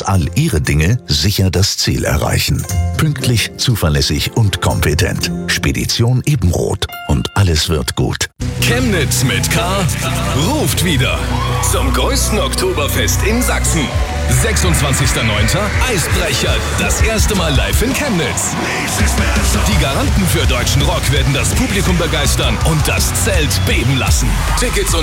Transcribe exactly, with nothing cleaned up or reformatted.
all Ihre Dinge sicher das Ziel erreichen. Pünktlich, zuverlässig und kompetent. Spedition Ebenroth. Und alles wird gut. Chemnitz mit K ruft wieder zum größten Oktoberfest in Sachsen. sechsundzwanzigster neunter Eisbrecher, das erste Mal live in Chemnitz. Die Garanten für deutschen Rock werden das Publikum begeistern und das Zelt beben lassen. Tickets und